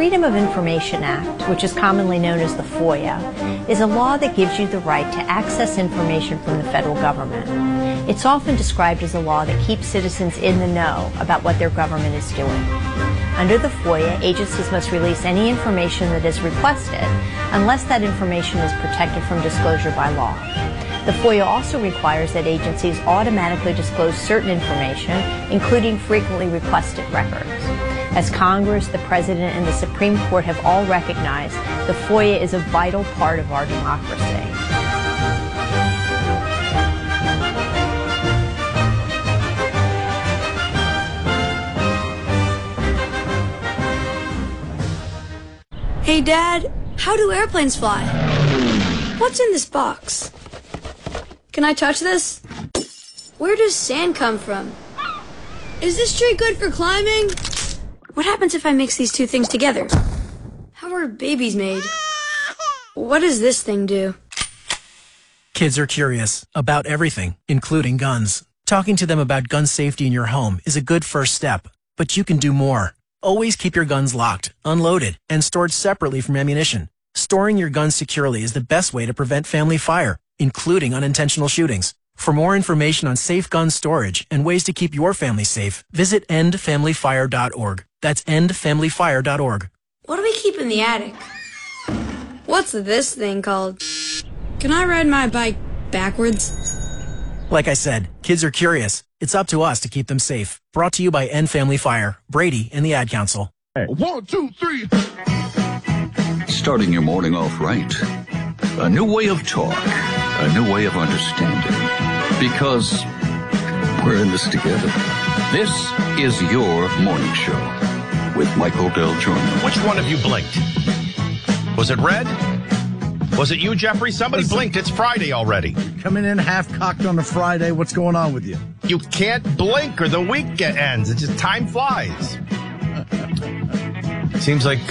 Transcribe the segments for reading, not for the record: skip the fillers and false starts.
Freedom of Information Act, which is commonly known as the FOIA, is a law that gives you the right to access information from the federal government. It's often described as a law that keeps citizens in the know about what their government is doing. Under the FOIA, agencies must release any information that is requested unless that information is protected from disclosure by law. The FOIA also requires that agencies automatically disclose certain information, including frequently requested records. As Congress, the President, and the Supreme Court have all recognized, the FOIA is a vital part of our democracy. Hey, Dad, how do airplanes fly? What's in this box? Can I touch this? Where does sand come from? Is this tree good for climbing? What happens if I mix these two things together? How are babies made? What does this thing do? Kids are curious about everything, including guns. Talking to them about gun safety in your home is a good first step, but you can do more. Always keep your guns locked, unloaded, and stored separately from ammunition. Storing your guns securely is the best way to prevent family fire, including unintentional shootings. For more information on safe gun storage and ways to keep your family safe, visit endfamilyfire.org. That's endfamilyfire.org. What do we keep in the attic? What's this thing called? Can I ride my bike backwards? Like I said, kids are curious. It's up to us to keep them safe. Brought to you by End Family Fire, Brady, and the Ad Council. 1, 2, 3. Starting your morning off right. A new way of talk. A new way of understanding. Because we're in this together. This is your morning show with Michael Del Giorno. Which one of you blinked? Was it Red? Was it you, Jeffrey? Somebody blinked. It's Friday already. Coming in half-cocked on a Friday. What's going on with you? You can't blink or the week ends. It's just time flies. Seems like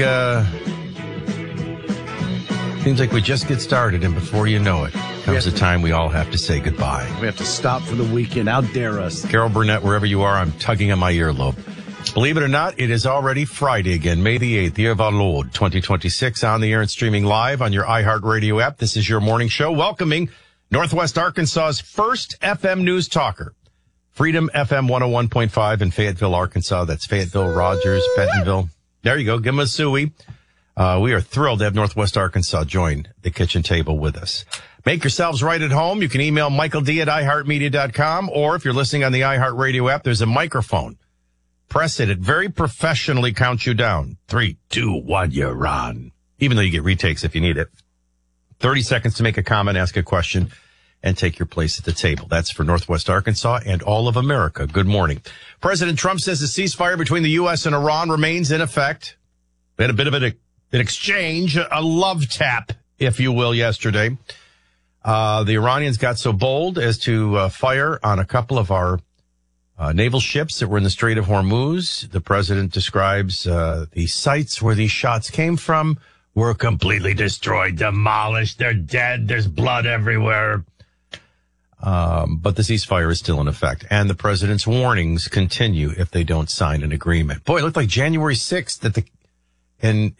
we just get started, and before you know it, comes the time we all have to say goodbye. We have to stop for the weekend. How dare us? Carol Burnett, wherever you are, I'm tugging on my earlobe. Believe it or not, it is already Friday again, May the 8th, year of our Lord, 2026, on the air and streaming live on your iHeartRadio app. This is your morning show, welcoming Northwest Arkansas's first FM news talker, Freedom FM 101.5 in Fayetteville, Arkansas. That's Fayetteville, Rogers, Bentonville. There you go. Give them a suey. We are thrilled to have Northwest Arkansas join the kitchen table with us. Make yourselves right at home. You can email Michael D at iHeartMedia.com, or if you're listening on the iHeartRadio app, there's a microphone. Press it. It very professionally counts you down. 3, 2, 1, you're on. Even though you get retakes if you need it. 30 seconds to make a comment, ask a question, and take your place at the table. That's for Northwest Arkansas and all of America. Good morning. President Trump says the ceasefire between the U.S. and Iran remains in effect. We had a bit of an exchange, a love tap, if you will, yesterday. The Iranians got so bold as to fire on a couple of our naval ships that were in the Strait of Hormuz. The president describes the sites where these shots came from were completely destroyed, demolished. They're dead. There's blood everywhere. But the ceasefire is still in effect. And the president's warnings continue if they don't sign an agreement. Boy, it looked like January 6th that in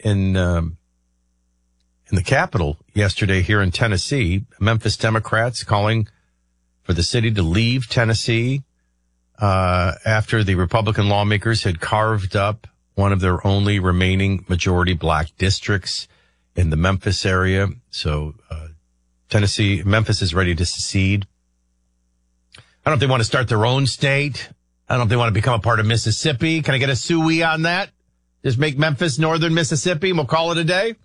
the Capitol yesterday here in Tennessee, Memphis Democrats calling for the city to leave Tennessee after the Republican lawmakers had carved up one of their only remaining majority black districts in the Memphis area. So Memphis is ready to secede. I don't know if they want to start their own state. I don't know if they want to become a part of Mississippi. Can I get a suey on that? Just make Memphis northern Mississippi and we'll call it a day.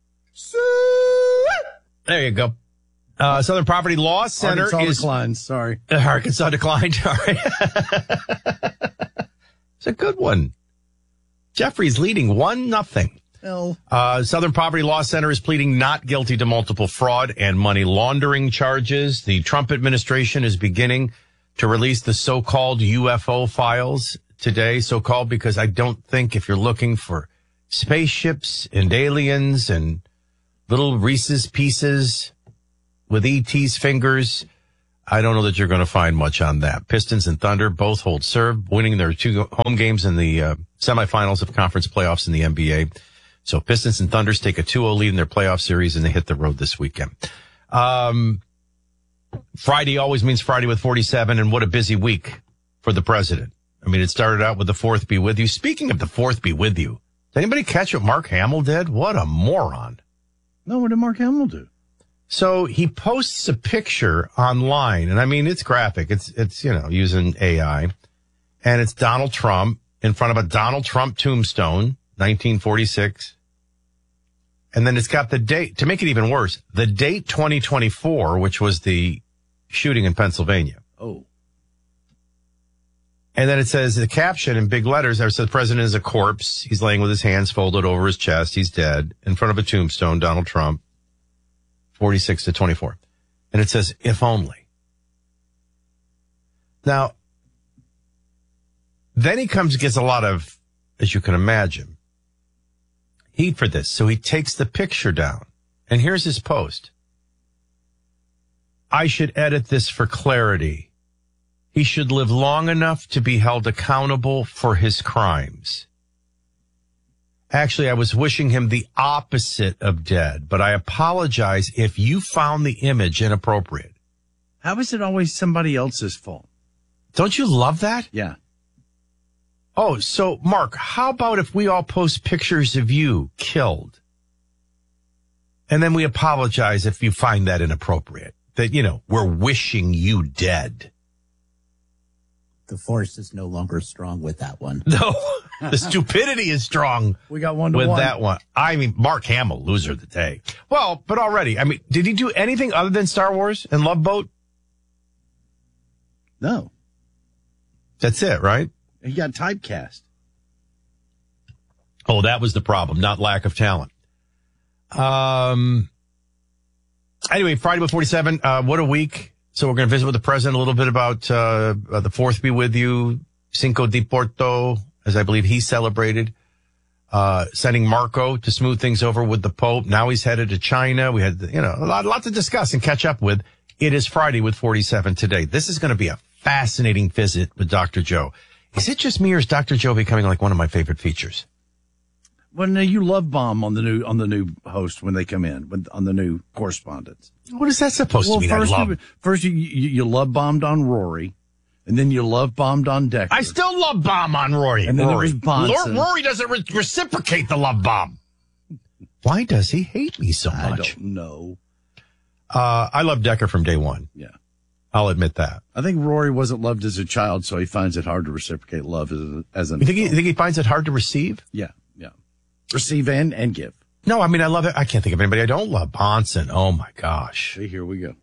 There you go. Southern Property Law Center declined. Sorry. Arkansas declined. All right. It's a good one. Jeffrey's leading 1-0. Southern Property Law Center is pleading not guilty to multiple fraud and money laundering charges. The Trump administration is beginning to release the so-called UFO files today. So-called because I don't think if you're looking for spaceships and aliens and little Reese's Pieces with E.T.'s fingers, I don't know that you're going to find much on that. Pistons and Thunder both hold serve, winning their 2 home games in the semifinals of conference playoffs in the NBA. So Pistons and Thunders take a 2-0 lead in their playoff series, and they hit the road this weekend. Friday always means Friday with 47, and what a busy week for the president. I mean, it started out with the fourth be with you. Speaking of the fourth be with you, did anybody catch what Mark Hamill did? What a moron. No, what did Mark Hamill do? So he posts a picture online, and I mean, it's graphic. It's using AI, and it's Donald Trump in front of a Donald Trump tombstone, 1946. And then it's got the date, to make it even worse, the date 2024, which was the shooting in Pennsylvania. Oh. And then it says, the caption in big letters, there says, the president is a corpse. He's laying with his hands folded over his chest. He's dead. In front of a tombstone, Donald Trump, 46 to 24. And it says, if only. Now, then he gets a lot of, as you can imagine, heat for this. So he takes the picture down. And here's his post. I should edit this for clarity. He should live long enough to be held accountable for his crimes. Actually, I was wishing him the opposite of dead, but I apologize if you found the image inappropriate. How is it always somebody else's fault? Don't you love that? Yeah. Oh, so Mark, how about if we all post pictures of you killed? And then we apologize if you find that inappropriate. That, we're wishing you dead. The force is no longer strong with that one. No, the stupidity is strong. We got 1-1 with that one. I mean, Mark Hamill, loser of the day. Well, but already, I mean, did he do anything other than Star Wars and Love Boat? No. That's it, right? He got typecast. Oh, that was the problem, not lack of talent. Anyway, Friday with 47, what a week. So we're going to visit with the president a little bit about the fourth be with you, Cinco de Porto, as I believe he celebrated, sending Marco to smooth things over with the Pope. Now he's headed to China. We had, a lot to discuss and catch up with. It is Friday with 47 today. This is going to be a fascinating visit with Dr. Joe. Is it just me, or is Dr. Joe becoming like one of my favorite features? Well, no, you love bomb on the new host when they come in, on the new correspondence. What is that supposed to mean? First you love bombed on Rory, and then you love bombed on Decker. I still love bomb on Rory. And then there was Bonson. Rory doesn't reciprocate the love bomb. Why does he hate me so much? I don't know. I love Decker from day one. Yeah. I'll admit that. I think Rory wasn't loved as a child, so he finds it hard to reciprocate love as an adult. You think he finds it hard to receive? Yeah. Receive and give. No, I mean, I love it. I can't think of anybody I don't love. Bonson. Oh, my gosh. See, here we go.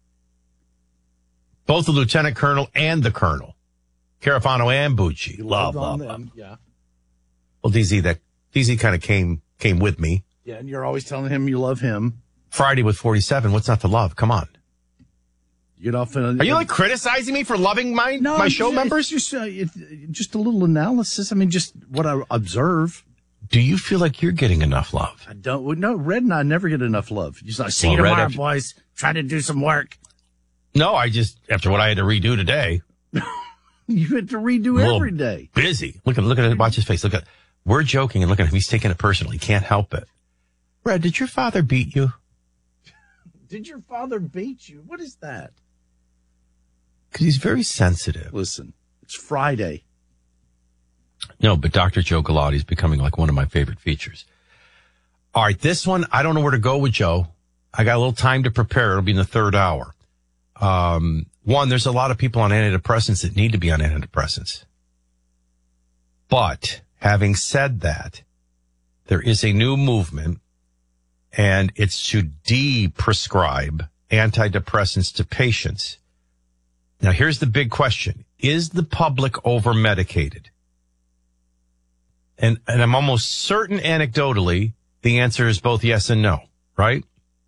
Both the lieutenant colonel and the colonel. Carafano and Bucci. Love. Yeah. Well, DZ kind of came with me. Yeah, and you're always telling him you love him. Friday with 47. What's not to love? Come on. Get off. Are you criticizing me for loving my show members? It's just a little analysis. I mean, just what I observe. Do you feel like you're getting enough love? I don't. No, Red and I never get enough love. Just like, see you tomorrow, boys. Try to do some work. No, after what I had to redo today. You had to redo every day. Busy. Look at it. Watch his face. We're joking and look at him. He's taking it personally. He can't help it. Red, did your father beat you? Did your father beat you? What is that? Because he's very sensitive. Listen, it's Friday. No, but Dr. Joe Galati is becoming like one of my favorite features. All right, this one, I don't know where to go with Joe. I got a little time to prepare. It'll be in the third hour. One, there's a lot of people on antidepressants that need to be on antidepressants. But having said that, there is a new movement, and it's to de-prescribe antidepressants to patients. Now, here's the big question. Is the public over-medicated? And I'm almost certain anecdotally, the answer is both yes and no, right?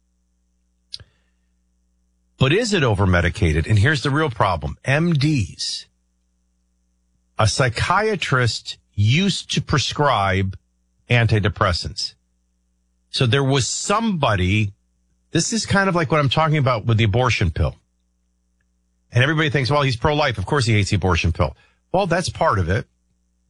But is it over-medicated? And here's the real problem. MDs, a psychiatrist used to prescribe antidepressants. So there was somebody, this is kind of like what I'm talking about with the abortion pill. And everybody thinks, well, he's pro-life. Of course he hates the abortion pill. Well, that's part of it.